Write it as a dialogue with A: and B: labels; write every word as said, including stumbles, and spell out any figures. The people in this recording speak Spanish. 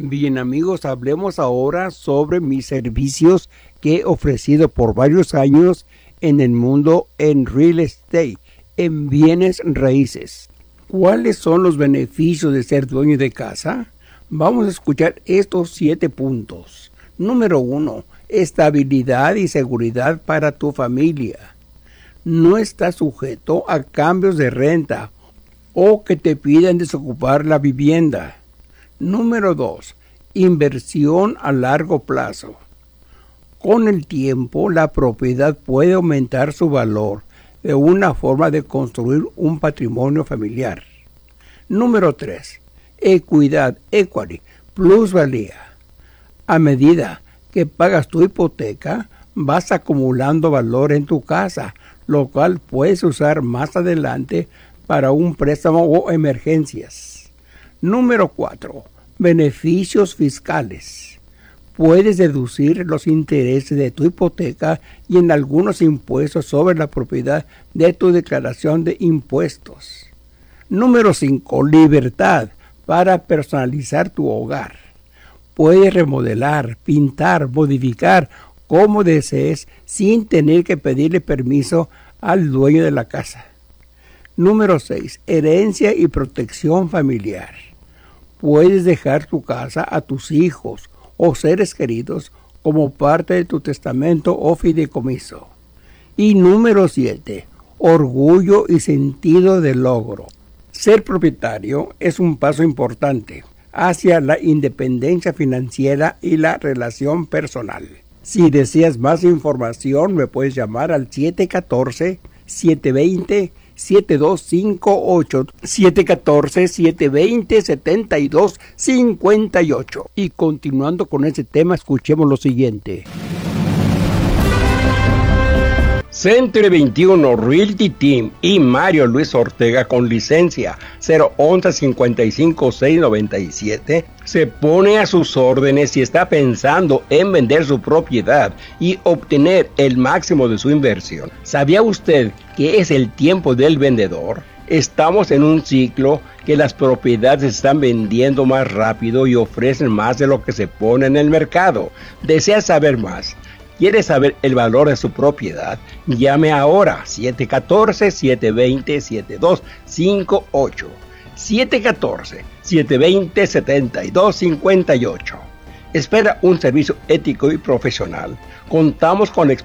A: Bien amigos, hablemos ahora sobre mis servicios que he ofrecido por varios años en el mundo en real estate, en bienes raíces. ¿Cuáles son los beneficios de ser dueño de casa? Vamos a escuchar estos siete puntos. Número uno, estabilidad y seguridad para tu familia. No estás sujeto a cambios de renta o que te pidan desocupar la vivienda. Número dos, inversión a largo plazo. Con el tiempo, la propiedad puede aumentar su valor de una forma de construir un patrimonio familiar. Número tres, equidad, equity, plusvalía. A medida que pagas tu hipoteca, vas acumulando valor en tu casa, lo cual puedes usar más adelante para un préstamo o emergencias. Número cuatro, beneficios fiscales. Puedes deducir los intereses de tu hipoteca y en algunos impuestos sobre la propiedad de tu declaración de impuestos. Número cinco, libertad para personalizar tu hogar. Puedes remodelar, pintar, modificar como desees sin tener que pedirle permiso al dueño de la casa. Número seis, herencia y protección familiar. Puedes dejar tu casa a tus hijos o seres queridos como parte de tu testamento o fideicomiso. Y número siete, orgullo y sentido de logro. Ser propietario es un paso importante hacia la independencia financiera y la relación personal. Si deseas más información, me puedes llamar al siete uno cuatro, siete dos cero, siete dos cinco ocho, siete uno cuatro, siete dos cero, siete dos cinco ocho. Y continuando con este tema, escuchemos lo siguiente. Century veintiuno Realty Team y Mario Luis Ortega con licencia cero once cincuenta y cinco seis noventa y siete se pone a sus órdenes si está pensando en vender su propiedad y obtener el máximo de su inversión. ¿Sabía usted que es el tiempo del vendedor? Estamos en un ciclo que las propiedades se están vendiendo más rápido y ofrecen más de lo que se pone en el mercado. ¿Desea saber más? ¿Quiere saber el valor de su propiedad? Llame ahora siete uno cuatro, siete dos cero, siete dos cinco ocho. siete uno cuatro, siete dos cero, siete dos cinco ocho. Espera un servicio ético y profesional. Contamos con